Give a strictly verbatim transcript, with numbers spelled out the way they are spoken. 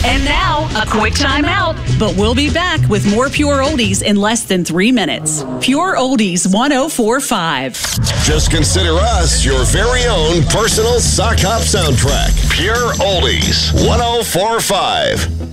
And now, a quick time out. But we'll be back with more Pure Oldies in less than three minutes. Pure Oldies one oh four point five. Just consider us your very own personal sock hop soundtrack. Pure Oldies one oh four point five.